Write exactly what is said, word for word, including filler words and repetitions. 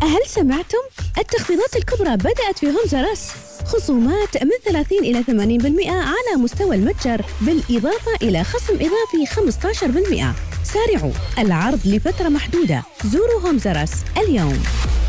هل سمعتم؟ التخفيضات الكبرى بدأت في هومز آر أس. خصومات من ثلاثين إلى ثمانين بالمئة على مستوى المتجر، بالإضافة إلى خصم إضافي خمسة عشر بالمئة. سارعوا، العرض لفترة محدودة. زوروا هومز آر أس اليوم.